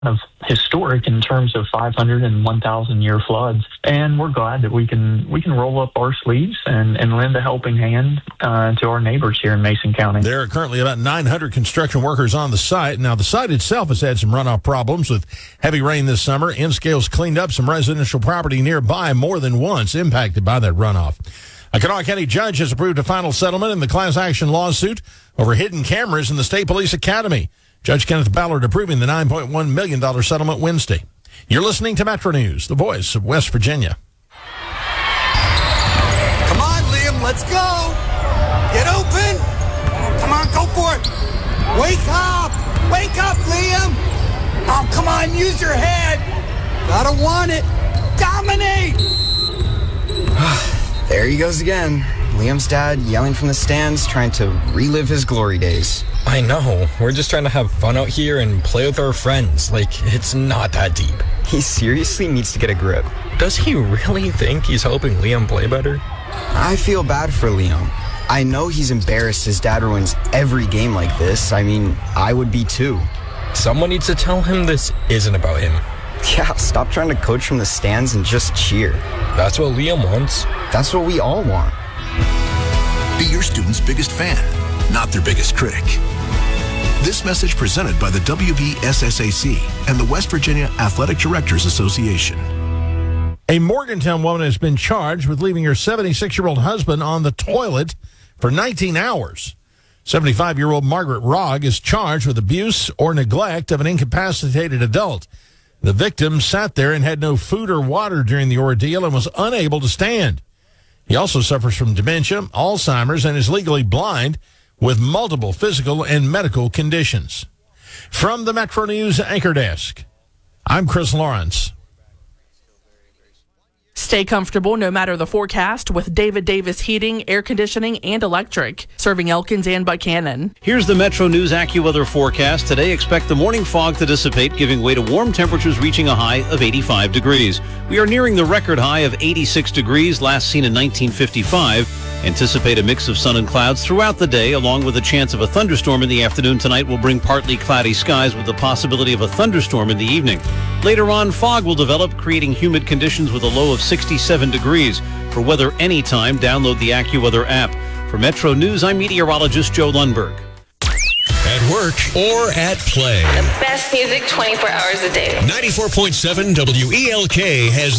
of historic in terms of 500 and 1,000 year floods. And we're glad that we can roll up our sleeves and lend a helping hand to our neighbors here in Mason County. There are currently about 900 construction workers on the site. Now, the site itself has had some runoff problems with heavy rain this summer. N-Scale's cleaned up some residential property nearby more than once impacted by that runoff. A Kanawha County judge has approved a final settlement in the class action lawsuit over hidden cameras in the State Police Academy. Judge Kenneth Ballard approving the $9.1 million settlement Wednesday. You're listening to Metro News, the voice of West Virginia. Come on, Liam, let's go. Get open. Come on, go for it. Wake up. Wake up, Liam. Oh, come on, use your head. Gotta want it. Dominate. There he goes again. Liam's dad yelling from the stands, trying to relive his glory days. I know. We're just trying to have fun out here and play with our friends. Like, it's not that deep. He seriously needs to get a grip. Does he really think he's helping Liam play better? I feel bad for Liam. I know he's embarrassed his dad ruins every game like this. I mean, I would be too. Someone needs to tell him this isn't about him. Yeah, stop trying to coach from the stands and just cheer. That's what Liam wants. That's what we all want. Be your student's biggest fan, not their biggest critic. This message presented by the WVSSAC and the West Virginia Athletic Directors Association. A Morgantown woman has been charged with leaving her 76-year-old husband on the toilet for 19 hours. 75-year-old Margaret Rogg is charged with abuse or neglect of an incapacitated adult. The victim sat there and had no food or water during the ordeal and was unable to stand. He also suffers from dementia, Alzheimer's, and is legally blind with multiple physical and medical conditions. From the Metro News Anchor Desk, I'm Chris Lawrence. Stay comfortable no matter the forecast with David Davis Heating, Air Conditioning, and Electric, serving Elkins and Buchanan. Here's the Metro News AccuWeather forecast. Today, expect the morning fog to dissipate, giving way to warm temperatures reaching a high of 85 degrees. We are nearing the record high of 86 degrees, last seen in 1955. Anticipate a mix of sun and clouds throughout the day, along with a chance of a thunderstorm in the afternoon. Tonight will bring partly cloudy skies with the possibility of a thunderstorm in the evening. Later on, fog will develop, creating humid conditions with a low of 67 degrees. For weather anytime, download the AccuWeather app. For Metro News, I'm meteorologist Joe Lundberg. At work or at play. The best music 24 hours a day. 94.7 WELK has